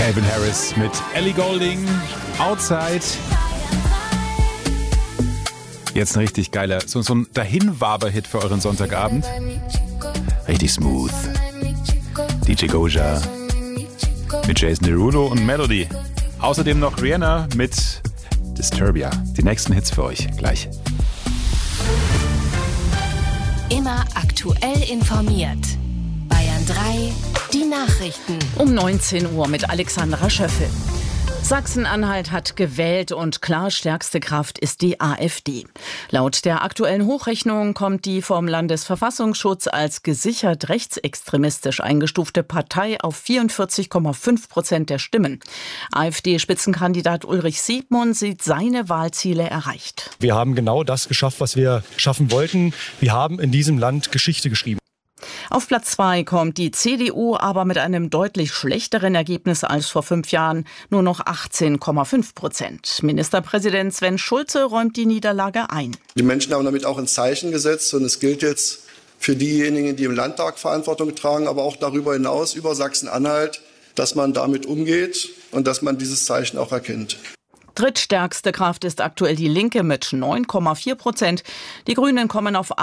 Calvin Harris mit Ellie Goulding, Outside. Jetzt ein richtig geiler, so ein Dahinwaber-Hit für euren Sonntagabend. Richtig smooth. DJ Goja mit Jason Derulo und Melody. Außerdem noch Rihanna mit Disturbia. Die nächsten Hits für euch gleich. Immer aktuell informiert. Bayern 3, die Nachrichten. Um 19 Uhr mit Alexandra Schöffel. Sachsen-Anhalt hat gewählt und klar stärkste Kraft ist die AfD. Laut der aktuellen Hochrechnung kommt die vom Landesverfassungsschutz als gesichert rechtsextremistisch eingestufte Partei auf 44,5% der Stimmen. AfD-Spitzenkandidat Ulrich Siebmann sieht seine Wahlziele erreicht. Wir haben genau das geschafft, was wir schaffen wollten. Wir haben in diesem Land Geschichte geschrieben. Auf Platz 2 kommt die CDU, aber mit einem deutlich schlechteren Ergebnis als vor 5 Jahren, nur noch 18,5%. Ministerpräsident Sven Schulze räumt die Niederlage ein. Die Menschen haben damit auch ein Zeichen gesetzt und es gilt jetzt für diejenigen, die im Landtag Verantwortung tragen, aber auch darüber hinaus über Sachsen-Anhalt, dass man damit umgeht und dass man dieses Zeichen auch erkennt. Drittstärkste Kraft ist aktuell die Linke mit 9,4%. Die Grünen kommen auf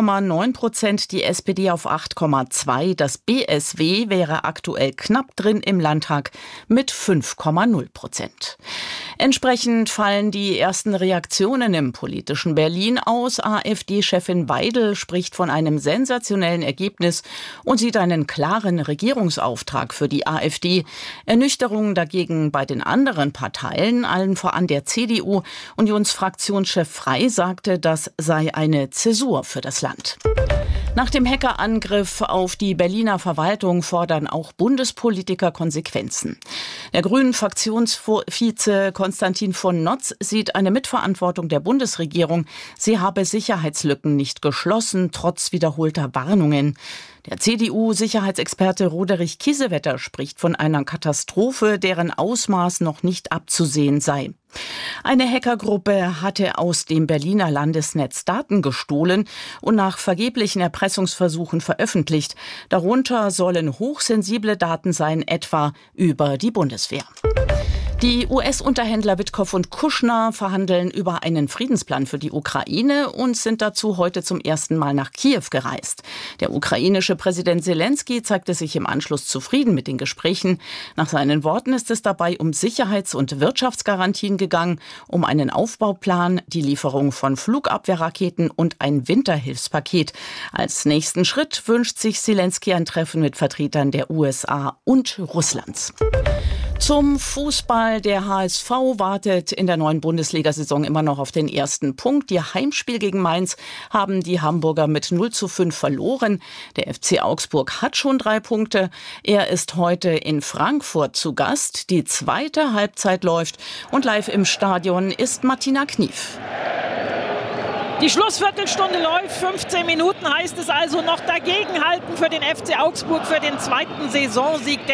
8,9%, die SPD auf 8,2%. Das BSW wäre aktuell knapp drin im Landtag mit 5,0%. Entsprechend fallen die ersten Reaktionen im politischen Berlin aus. AfD-Chefin Weidel spricht von einem sensationellen Ergebnis und sieht einen klaren Regierungsauftrag für die AfD. Ernüchterung dagegen bei den anderen Parteien, allen voran der CDU. Unionsfraktionschef Frey sagte, das sei eine Zäsur für das Land. Nach dem Hackerangriff auf die Berliner Verwaltung fordern auch Bundespolitiker Konsequenzen. Der Grünen-Fraktionsvize Konstantin von Notz sieht eine Mitverantwortung der Bundesregierung. Sie habe Sicherheitslücken nicht geschlossen, trotz wiederholter Warnungen. Der CDU-Sicherheitsexperte Roderich Kiesewetter spricht von einer Katastrophe, deren Ausmaß noch nicht abzusehen sei. Eine Hackergruppe hatte aus dem Berliner Landesnetz Daten gestohlen und nach vergeblichen Erpressungsversuchen veröffentlicht. Darunter sollen hochsensible Daten sein, etwa über die Bundeswehr. Die US-Unterhändler Witkow und Kushner verhandeln über einen Friedensplan für die Ukraine und sind dazu heute zum ersten Mal nach Kiew gereist. Der ukrainische Präsident Zelensky zeigte sich im Anschluss zufrieden mit den Gesprächen. Nach seinen Worten ist es dabei um Sicherheits- und Wirtschaftsgarantien gegangen, um einen Aufbauplan, die Lieferung von Flugabwehrraketen und ein Winterhilfspaket. Als nächsten Schritt wünscht sich Zelensky ein Treffen mit Vertretern der USA und Russlands. Zum Fußball. Der HSV wartet in der neuen Bundesliga-Saison immer noch auf den ersten Punkt. Ihr Heimspiel gegen Mainz haben die Hamburger mit 0:5 verloren. Der FC Augsburg hat schon 3 Punkte. Er ist heute in Frankfurt zu Gast. Die zweite Halbzeit läuft und live im Stadion ist Martina Knief. Die Schlussviertelstunde läuft, 15 Minuten heißt es also noch dagegenhalten für den FC Augsburg für den zweiten Saisonsieg.